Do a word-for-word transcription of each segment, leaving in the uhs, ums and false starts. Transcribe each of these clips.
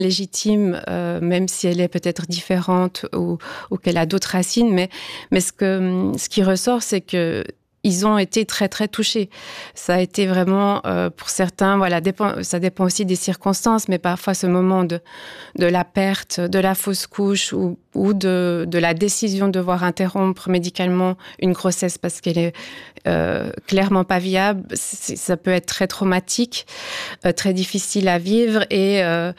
légitime, euh, même si elle est peut-être différente ou, ou qu'elle a d'autres racines. Mais, mais ce, que, ce qui ressort, c'est que ils ont été très, très touchés. Ça a été vraiment, euh, pour certains, voilà, dépend, ça dépend aussi des circonstances, mais parfois ce moment de, de la perte, de la fausse couche ou, ou de, de la décision de devoir interrompre médicalement une grossesse parce qu'elle est euh, clairement pas viable, c'est, ça peut être très traumatique, euh, très difficile à vivre et... Euh,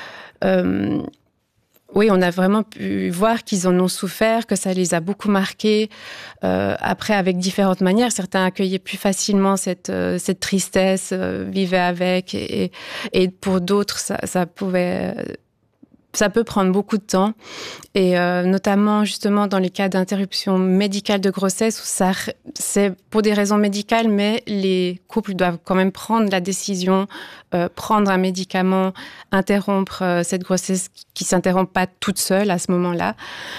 euh, Oui, on a vraiment pu voir qu'ils en ont souffert, que ça les a beaucoup marqués. Euh, après, avec différentes manières, certains accueillaient plus facilement cette, euh, cette tristesse, euh, vivaient avec, et, et pour d'autres, ça, ça pouvait, ça peut prendre beaucoup de temps. Et euh, notamment, justement, dans les cas d'interruption médicale de grossesse, où ça, c'est pour des raisons médicales, mais les couples doivent quand même prendre la décision, euh, prendre un médicament, interrompre euh, cette grossesse qui ne s'interrompt pas toute seule à ce moment-là.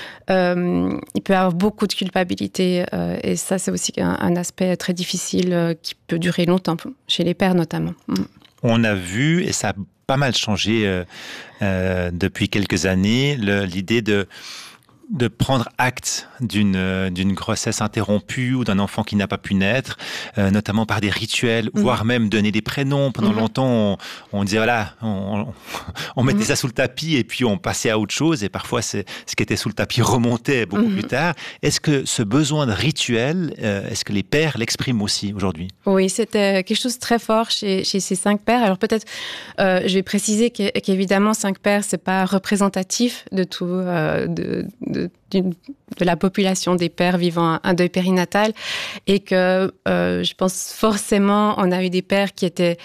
Euh, il peut y avoir beaucoup de culpabilité euh, et ça, c'est aussi un, un aspect très difficile euh, qui peut durer longtemps, chez les pères notamment. Mm. On a vu, et ça a pas mal changé euh, euh, depuis quelques années, le, l'idée de, de prendre acte d'une, euh, d'une grossesse interrompue ou d'un enfant qui n'a pas pu naître, euh, notamment par des rituels, mmh. voire même donner des prénoms. Pendant mmh. longtemps, on, on disait, voilà, on, on mettait mmh. ça sous le tapis et puis on passait à autre chose. Et parfois, c'est, ce qui était sous le tapis remontait beaucoup mmh. plus tard. Est-ce que ce besoin de rituel, euh, est-ce que les pères l'expriment aussi aujourd'hui ? Oui, c'était quelque chose de très fort chez, chez ces cinq pères. Alors peut-être, euh, je vais préciser qu'évidemment, cinq pères, c'est pas représentatif de tout, euh, de, de, de la population des pères vivant un deuil périnatal, et que euh, je pense forcément, on a eu des pères qui étaient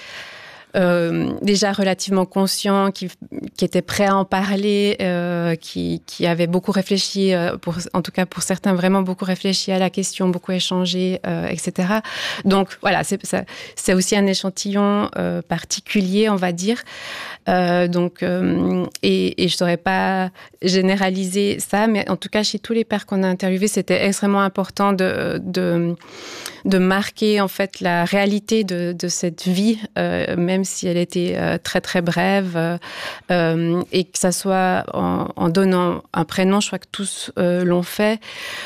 Euh, déjà relativement conscients, qui, qui étaient prêts à en parler, euh, qui, qui avaient beaucoup réfléchi, euh, pour, en tout cas pour certains, vraiment beaucoup réfléchi à la question, beaucoup échangé, euh, et cetera. Donc voilà, c'est, ça, c'est aussi un échantillon euh, particulier, on va dire. Euh, donc, euh, et, et je ne saurais pas généraliser ça, mais en tout cas, chez tous les pères qu'on a interviewés, c'était extrêmement important de, de, de marquer en fait la réalité de, de cette vie, euh, même si elle était euh, très très brève, euh, euh, et que ça soit en, en donnant un prénom, je crois que tous euh, l'ont fait.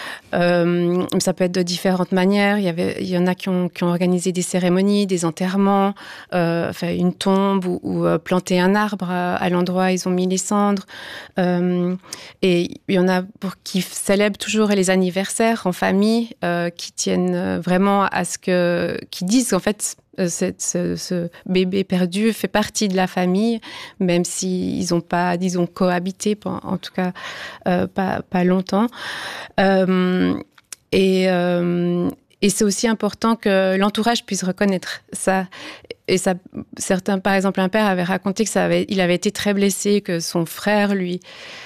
Euh, ça peut être de différentes manières. Il y avait, il y en a qui ont, qui ont organisé des cérémonies, des enterrements, euh, enfin une tombe ou, ou euh, planter un arbre à, à l'endroit où ils ont mis les cendres. Euh, et il y en a pour qui célèbrent toujours les anniversaires en famille, euh, qui tiennent vraiment à ce que, qui disent qu'en fait Cette, ce, ce bébé perdu fait partie de la famille, même s'ils n'ont pas, disons, cohabité, en tout cas euh, pas, pas longtemps. Euh, et, euh, et c'est aussi important que l'entourage puisse reconnaître ça. Et ça, certains, par exemple, un père avait raconté que ça avait, il avait été très blessé, que son frère, lui...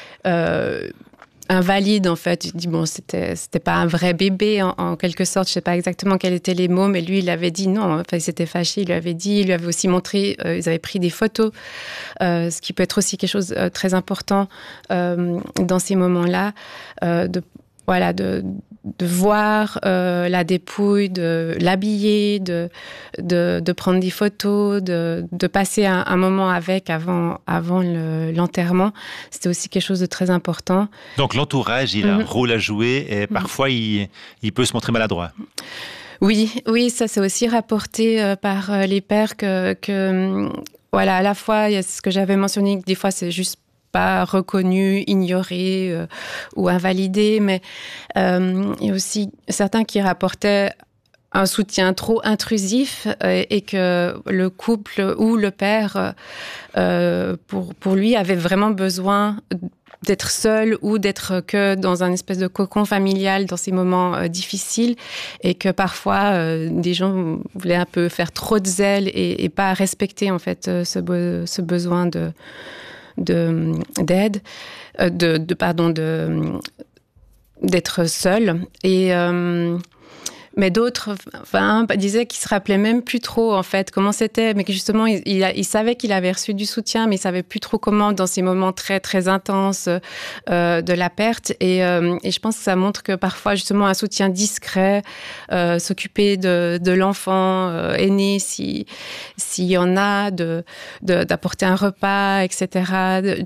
Euh, invalide, en fait. Il dit, bon, c'était, c'était pas un vrai bébé, en, en quelque sorte. Je sais pas exactement quels étaient les mots, mais lui, il avait dit non. Enfin, il s'était fâché, il lui avait dit, il lui avait aussi montré, euh, ils avaient pris des photos, euh, ce qui peut être aussi quelque chose de euh, très important euh, dans ces moments-là, euh, de, voilà, de, de voir euh, la dépouille, de l'habiller, de, de, de prendre des photos, de, de passer un, un moment avec avant, avant le, l'enterrement. C'était aussi quelque chose de très important. Donc l'entourage, il a mm-hmm. un rôle à jouer et mm-hmm. parfois il, il peut se montrer maladroit. Oui, oui, ça c'est aussi rapporté euh, par euh, les pères que, que, voilà, à la fois, il y a ce que j'avais mentionné, que des fois c'est juste pas reconnu, ignoré euh, ou invalidé, mais euh, il y a aussi certains qui rapportaient un soutien trop intrusif euh, et que le couple ou le père, euh, pour, pour lui, avait vraiment besoin d'être seul ou d'être que dans un espèce de cocon familial dans ces moments euh, difficiles, et que parfois euh, des gens voulaient un peu faire trop de zèle et, et pas respecter en fait ce, be- ce besoin de De, d'aide, de, de, pardon, de, d'être seul. Et, euh, mais d'autres, enfin, disaient qu'ils se rappelaient même plus trop en fait comment c'était, mais que justement il, il, il savait qu'il avait reçu du soutien, mais il savait plus trop comment dans ces moments très très intenses euh, de la perte. Et, euh, et je pense que ça montre que parfois justement un soutien discret, euh, s'occuper de, de l'enfant euh, aîné si s'il y en a, de, de d'apporter un repas, et cetera. De,